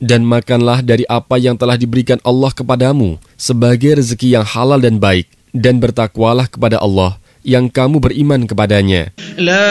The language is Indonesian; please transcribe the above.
Dan makanlah dari apa yang telah diberikan Allah kepadamu sebagai rezeki yang halal dan baik, dan bertakwalah kepada Allah yang kamu beriman kepadanya.